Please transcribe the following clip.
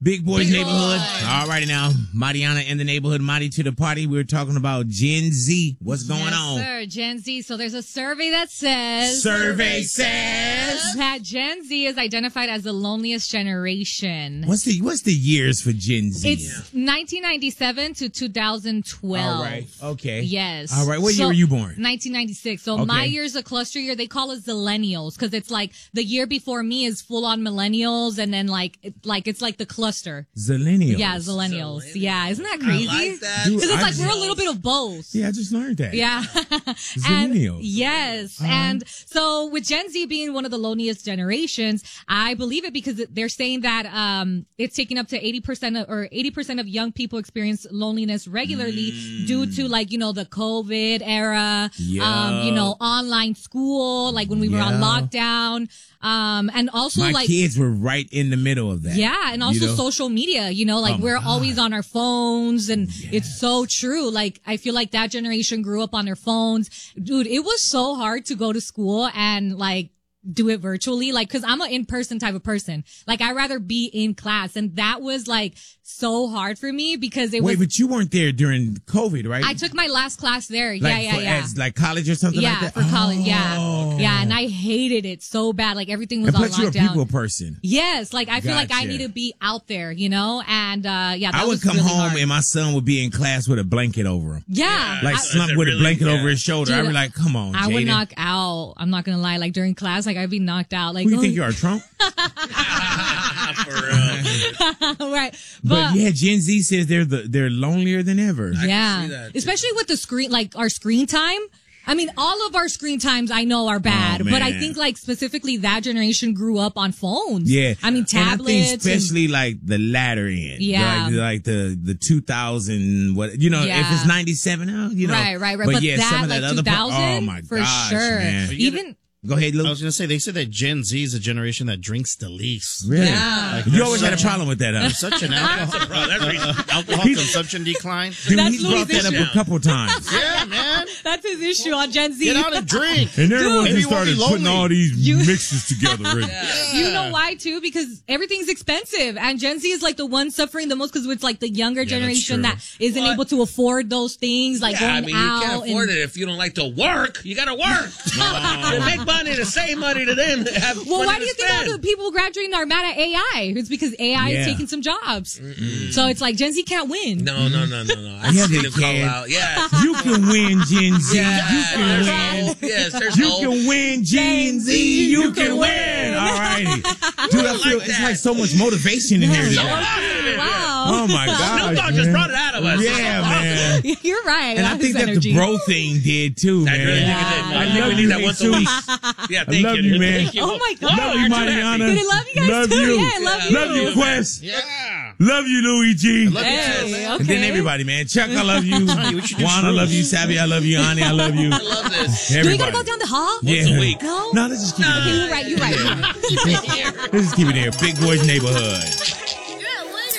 Big Boys Neighborhood. All righty now. Mariana in the neighborhood, Marty to the party. We're talking about Gen Z. What's going on? Sir, Gen Z. So there's a survey that says that Gen Z is identified as the loneliest generation. What's the years for Gen Z? It's 1997 to 2012. All right. Okay. Yes. All right. What year were you born? 1996. So Okay. my year's a cluster year. They call us Zillennials because it's like the year before me is full on millennials, and then it's like the cluster. Zillennials. Yeah, Zillennials. Yeah, isn't that crazy? I like that. Because it's like we're a little bit of both. Yeah, I just learned that. Yeah. Zillennials. Yes. And so with Gen Z being one of the loneliest generations, I believe it because they're saying that it's taking up to 80% of young people experience loneliness regularly due to the COVID era, online school, like when we were on lockdown. And also my kids were right in the middle of that. Yeah, and also social media, we're always on our phones, and it's so true. Like, I feel like that generation grew up on their phones. Dude, it was so hard to go to school and do it virtually, cause I'm an in-person type of person. Like, I'd rather be in class, and that was so hard for me because Wait, but you weren't there during COVID, right? I took my last class there. As college or something like that? Yeah, for college, yeah. Yeah, and I hated it so bad. Like, everything was on lockdown. Plus, you're a people person. Yes, I feel like I need to be out there, and that I would come really home hard. and my son would be in class with a blanket over him. Yeah. Slumped with a blanket over his shoulder. Dude, I'd be like, come on, I would Jaden. knock out. I'm not going to lie. During class, I'd be knocked out. Who you think you are, Trump? For real. Right. But yeah, Gen Z says they're lonelier than ever. Yeah. Especially with the screen, our screen time. I mean, all of our screen times I know are bad, but I think specifically that generation grew up on phones. Yeah. I mean, tablets. And I think especially the latter end. Yeah. Like the 2000, if it's 97, Right. But yeah, some of that other 2000, oh my for gosh, sure. man. Even. Go ahead, Lou. I was going to say, they said that Gen Z is a generation that drinks the least. Really? Yeah. You always had a problem with that, huh? There's such an alcohol consumption decline. Dude, That's he's brought Louis' that up issue. a couple times. Yeah, man. That's his issue on Gen Z. Get out and drink. And everyone Maybe just you won't be started putting lonely. all these mixes together. Really. You know why, too? Because everything's expensive. And Gen Z is the one suffering the most because it's the younger generation that isn't able to afford those things, going you out. can't afford it if you don't like to work. You got to work. To make money, to save money, to then have Well, money why to do you think spend. all the people graduating are mad at AI? It's because AI is taking some jobs. So it's Gen Z can't win. No. I Yeah, see they them call can. out. Yeah. You can win, Gen Z. Yeah, You can there's win. hope. Yes, there's You hope. can win, Gen Z. You can win. All righty. Dude, I feel it's so much motivation in here today. Wow. Oh my God. Snoop Dogg just brought it out of us. Yeah, man. You're right. And I think that the bro thing did too, I man. really think it did, man. I think love we need you, that once a week. Jesus. Yeah, I thank love you. you, man. Thank you. Oh my God. Love you, Mariana. Dude, I love you guys love too. You. Yeah, I love you. Love you, Quest. Yeah. Love you, Louis G. Love you too, Hey, man. okay. And then everybody, man. Chuck, I love you. Juan, I love you. Savvy, I love you. Ani, I love you. I love this. Do we Everybody. gotta go down the hall? Yeah. a week. No? No, let's just keep it Okay, here. you're right. Let's just keep it here. Big Boys Neighborhood.